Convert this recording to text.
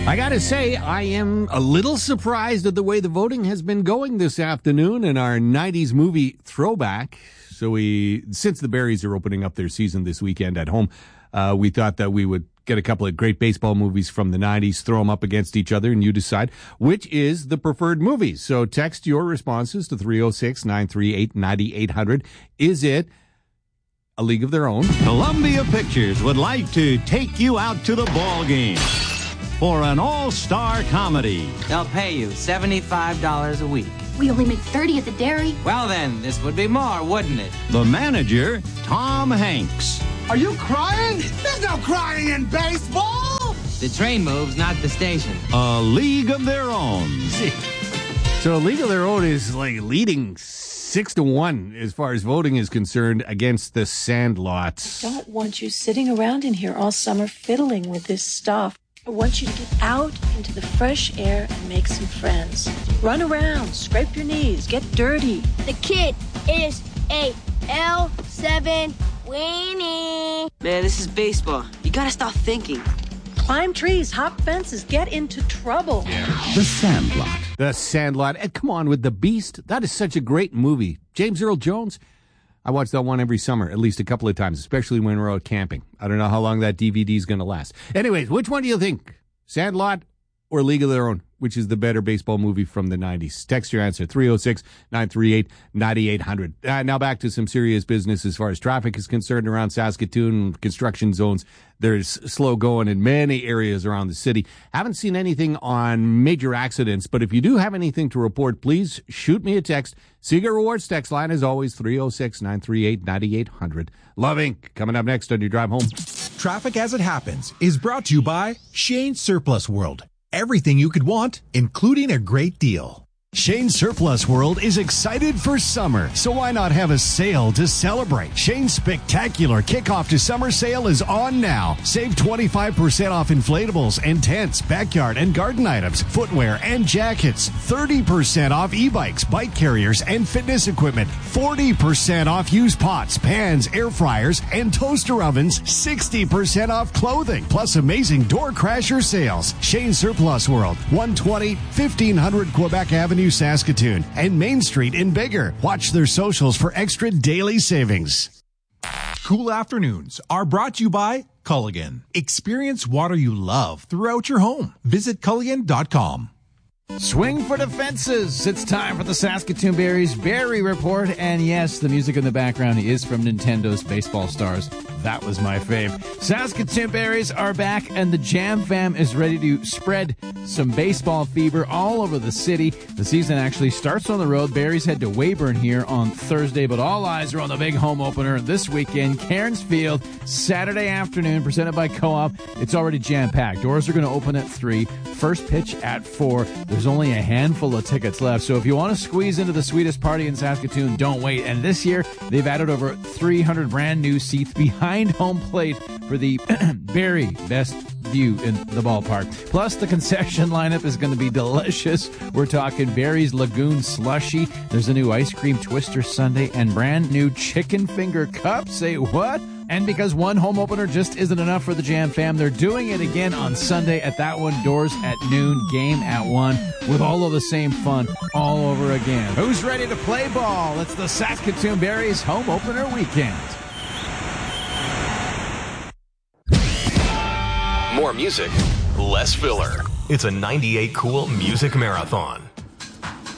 I gotta say, I am a little surprised at the way the voting has been going this afternoon in our 90s movie throwback. So since the Berries are opening up their season this weekend at home, we thought that we would get a couple of great baseball movies from the 90s, throw them up against each other, and you decide which is the preferred movie. So text your responses to 306-938-9800. Is it A League of Their Own? Columbia Pictures would like to take you out to the ball game for an all-star comedy. They'll pay you $75 a week. We only make 30 at the dairy. Well then, this would be more, wouldn't it? The manager, Tom Hanks. Are you crying? There's no crying in baseball! The train moves, not the station. A League of Their Own. So A League of Their Own is like leading 6-1 as far as voting is concerned against The Sandlot. I don't want you sitting around in here all summer fiddling with this stuff. I want you to get out into the fresh air and make some friends. Run around, scrape your knees, get dirty. The kid is a L7 weenie. Man, this is baseball. You gotta stop thinking. Climb trees, hop fences, get into trouble. The Sandlot. The Sandlot. And come on, with The Beast. That is such a great movie. James Earl Jones. I watch that one every summer, at least a couple of times, especially when we're out camping. I don't know how long that DVD is going to last. Anyways, which one do you think? Sandlot or League of Their Own? Which is the better baseball movie from the 90s? Text your answer, 306-938-9800. Now back to some serious business as far as traffic is concerned around Saskatoon. Construction zones, there's slow going in many areas around the city. Haven't seen anything on major accidents, but if you do have anything to report, please shoot me a text. Seeger Rewards text line is always 306-938-9800. Love Inc. coming up next on your drive home. Traffic as it happens is brought to you by Shane Surplus World. Everything you could want, including a great deal. Shane Surplus World is excited for summer, so why not have a sale to celebrate? Shane's spectacular kickoff to summer sale is on now. Save 25% off inflatables and tents, backyard and garden items, footwear and jackets. 30% off e-bikes, bike carriers and fitness equipment. 40% off used pots, pans, air fryers and toaster ovens. 60% off clothing, plus amazing door crasher sales. Shane Surplus World, 120 1500 Quebec Avenue, Saskatoon, and Main Street in Bigger. Watch their socials for extra daily savings. Cool afternoons are brought to you by Culligan. Experience water you love throughout your home. Visit Culligan.com. Swing for the fences. It's time for the Saskatoon Berries Berry Report. And yes, the music in the background is from Nintendo's Baseball Stars. That was my fave. Saskatoon Berries are back, and the Jam Fam is ready to spread some baseball fever all over the city. The season actually starts on the road. Berries head to Weyburn here on Thursday, but all eyes are on the big home opener this weekend, Cairns Field, Saturday afternoon, presented by Co-op. It's already jam-packed. Doors are going to open at 3, first pitch at 4. There's only a handful of tickets left, so if you want to squeeze into the sweetest party in Saskatoon, don't wait. And this year, they've added over 300 brand new seats behind home plate for the very best view in the ballpark. Plus, the concession lineup is going to be delicious. We're talking Berries Lagoon Slushy. There's a new ice cream twister sundae and brand new chicken finger cup. Say what? And because one home opener just isn't enough for the Jam Fam, they're doing it again on Sunday at that one. Doors at noon, game at 1, with all of the same fun all over again. Who's ready to play ball? It's the Saskatoon Berries home opener weekend. More music, less filler. It's a 98 Cool Music Marathon.